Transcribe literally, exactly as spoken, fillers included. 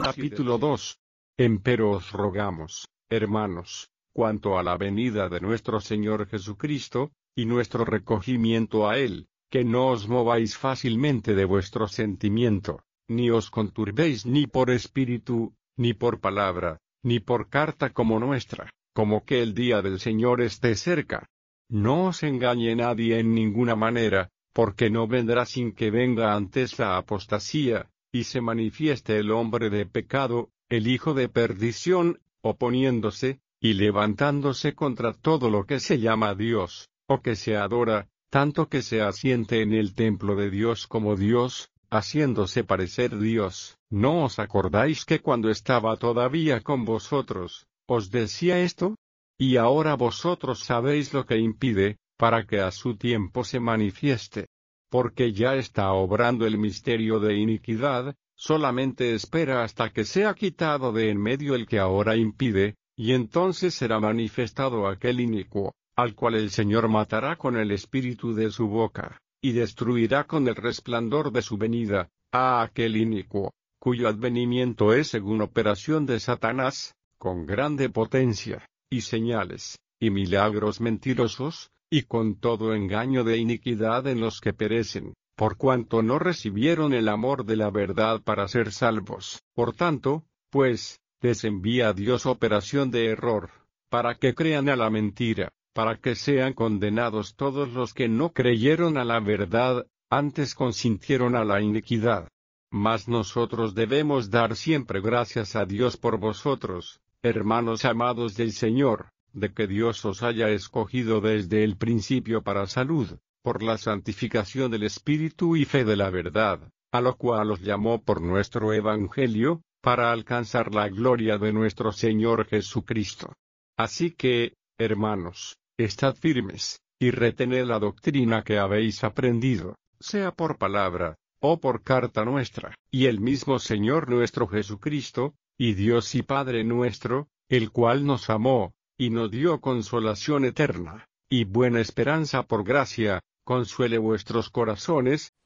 Capítulo dos. Empero os rogamos, hermanos, cuanto a la venida de nuestro Señor Jesucristo, y nuestro recogimiento a Él, que no os mováis fácilmente de vuestro sentimiento, ni os conturbéis ni por espíritu, ni por palabra, ni por carta como nuestra, como que el día del Señor esté cerca. No os engañe nadie en ninguna manera, porque no vendrá sin que venga antes la apostasía, y se manifieste el hombre de pecado, el hijo de perdición, oponiéndose, y levantándose contra todo lo que se llama Dios, o que se adora, tanto que se asiente en el templo de Dios como Dios, haciéndose parecer Dios. ¿No os acordáis que cuando estaba todavía con vosotros, os decía esto? Y ahora vosotros sabéis lo que impide, para que a su tiempo se manifieste. Porque ya está obrando el misterio de iniquidad, solamente espera hasta que sea quitado de en medio el que ahora impide, y entonces será manifestado aquel inicuo, al cual el Señor matará con el espíritu de su boca, y destruirá con el resplandor de su venida, a aquel inicuo, cuyo advenimiento es según operación de Satanás, con grande potencia, y señales, y milagros mentirosos, y con todo engaño de iniquidad en los que perecen, por cuanto no recibieron el amor de la verdad para ser salvos. Por tanto, pues, les envía Dios operación de error, para que crean a la mentira, para que sean condenados todos los que no creyeron a la verdad, antes consintieron a la iniquidad. Mas nosotros debemos dar siempre gracias a Dios por vosotros, hermanos amados del Señor, de que Dios os haya escogido desde el principio para salud, por la santificación del Espíritu y fe de la verdad, a lo cual os llamó por nuestro Evangelio, para alcanzar la gloria de nuestro Señor Jesucristo. Así que, hermanos, estad firmes, y retened la doctrina que habéis aprendido, sea por palabra, o por carta nuestra, y el mismo Señor nuestro Jesucristo, y Dios y Padre nuestro, el cual nos amó, y nos dio consolación eterna, y buena esperanza por gracia, consuele vuestros corazones,